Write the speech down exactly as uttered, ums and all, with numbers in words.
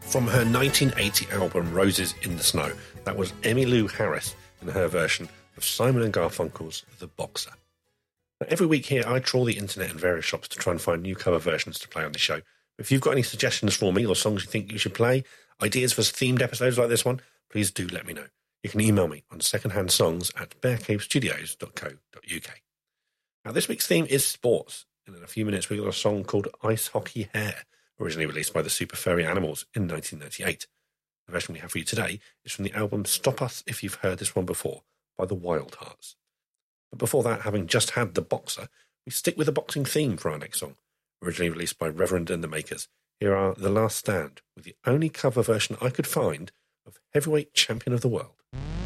From her nineteen eighty album Roses in the Snow, that was Emmylou Harris in her version of Simon and Garfunkel's The Boxer. Now, every week here I trawl the internet and various shops to try and find new cover versions to play on the show. If you've got any suggestions for me or songs you think you should play, ideas for themed episodes like this one, please do let me know. You can email me on secondhandsongs at bearcavestudios dot co dot uk. Now, this week's theme is sports, and in a few minutes we've got a song called Ice Hockey Hair, originally released by the Super Furry Animals in nineteen ninety-eight. The version we have for you today is from the album Stop Us If You've Heard This One Before by the Wild Hearts. But before that, having just had The Boxer, we stick with the boxing theme for our next song. Originally released by Reverend and the Makers, here are The Last Stand, with the only cover version I could find of Heavyweight Champion of the World.